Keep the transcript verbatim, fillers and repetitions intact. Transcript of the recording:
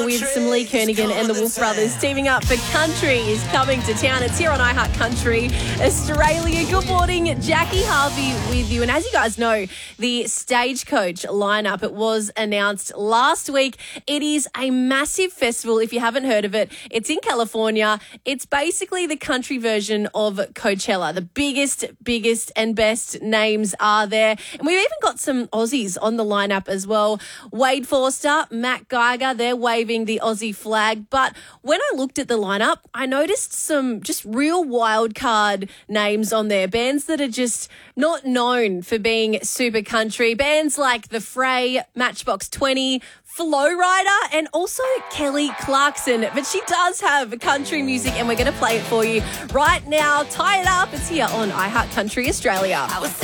with some Lee Kernaghan and the Wolf Brothers teaming up for Country is coming to town. It's here on iHeart Country Australia. Good morning, Jackie Harvey with you. And as you guys know, the Stagecoach lineup, it was announced last week. It is a massive festival. If you haven't heard of it, it's in California. It's basically the country version of Coachella. The biggest, biggest and best names are there. And we've even got some Aussies on the lineup as well. Wade Forster, Matt Geiger, they're waving the Aussie flag. But when I looked at the lineup, I noticed some just real wild card names on there. Bands that are just not known for being super country. Bands like The Fray, Matchbox twenty, Flow Rider, and also Kelly Clarkson. But she does have country music, and we're going to play it for you right now. Tie it up. It's here on iHeart Country Australia.